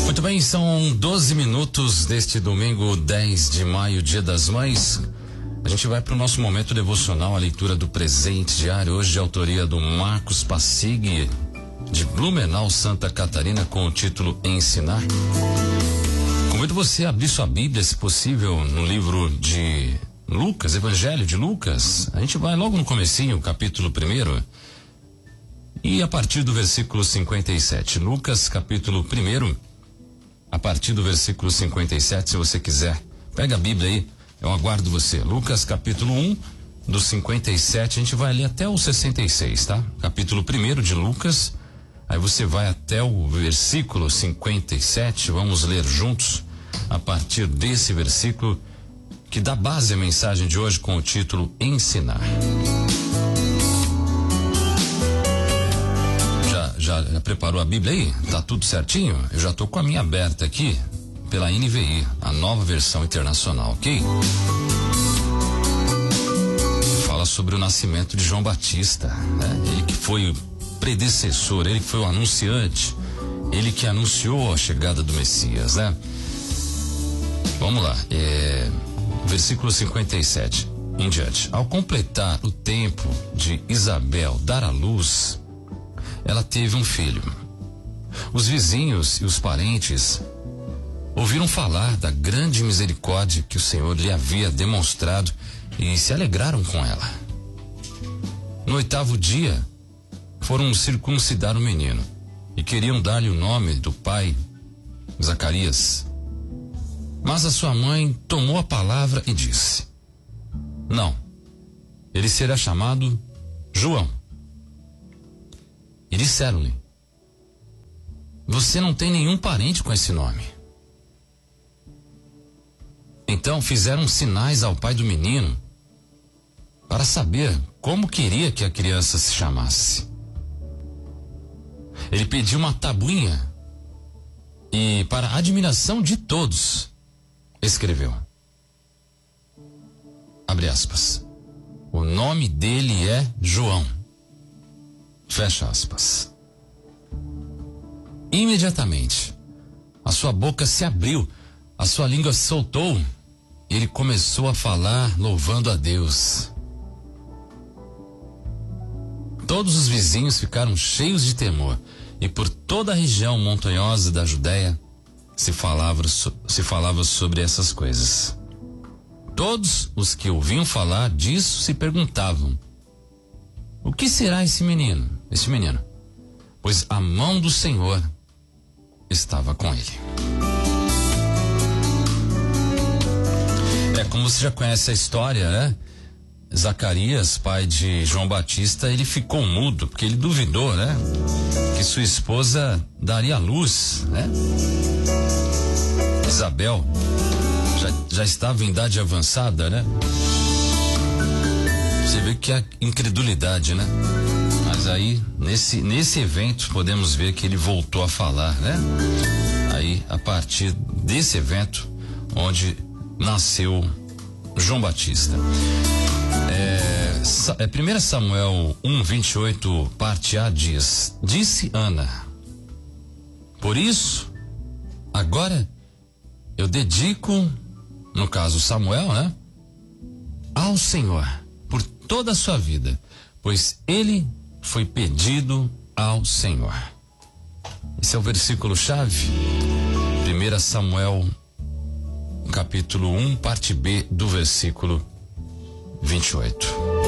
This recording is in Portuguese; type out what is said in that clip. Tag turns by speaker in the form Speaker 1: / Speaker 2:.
Speaker 1: Muito bem, são 12 minutos deste domingo 10 de maio, Dia das Mães. A gente vai para o nosso momento devocional, a leitura do presente diário, hoje de autoria do Marcos Passig, de Blumenau, Santa Catarina, com o título Ensinar. Convido você a abrir sua Bíblia, se possível, no livro de Lucas, Evangelho de Lucas. A gente vai logo no comecinho, capítulo 1, e a partir do versículo 57. Lucas, capítulo 1, a partir do versículo 57, se você quiser, pega a Bíblia aí, eu aguardo você. Lucas, capítulo 1, do 57, a gente vai ler até o 66, tá? Capítulo 1 de Lucas, aí você vai até o versículo 57, vamos ler juntos a partir desse versículo que dá base à mensagem de hoje com o título Ensinar. Já preparou a Bíblia aí? Tá tudo certinho? Eu já tô com a minha aberta aqui pela NVI, a nova versão internacional, ok? Fala sobre o nascimento de João Batista, né? Ele que foi o predecessor, ele que foi o anunciante, ele que anunciou a chegada do Messias, né? Vamos lá, versículo 57 em diante. Ao completar o tempo de Isabel dar à luz, ela teve um filho. Os vizinhos e os parentes ouviram falar da grande misericórdia que o Senhor lhe havia demonstrado e se alegraram com ela. No 8º dia, foram circuncidar o menino e queriam dar-lhe o nome do pai, Zacarias. Mas a sua mãe tomou a palavra e disse: não, ele será chamado João. E disseram-lhe: você não tem nenhum parente com esse nome. Então fizeram sinais ao pai do menino para saber como queria que a criança se chamasse. Ele pediu uma tabuinha e, para a admiração de todos, escreveu, abre aspas, o nome dele é João. Fecha aspas. Imediatamente, a sua boca se abriu, a sua língua soltou, e ele começou a falar, louvando a Deus. Todos os vizinhos ficaram cheios de temor, e por toda a região montanhosa da Judéia se falava sobre essas coisas. Todos os que ouviam falar disso se perguntavam: o que será esse menino? Pois a mão do Senhor estava com ele. Como você já conhece a história, né? Zacarias, pai de João Batista, ele ficou mudo, porque ele duvidou, né? Que sua esposa daria luz, né? Isabel já estava em idade avançada, né? Você vê que é incredulidade, né? Mas aí, nesse evento, podemos ver que ele voltou a falar, né? Aí, a partir desse evento, onde nasceu João Batista. 1 Samuel 1:28, parte A, diz: disse Ana, por isso, agora eu dedico, no caso Samuel, né? Ao Senhor, por toda a sua vida, pois ele foi pedido ao Senhor. Esse é o versículo chave, 1 Samuel capítulo 1, parte B, do versículo 28.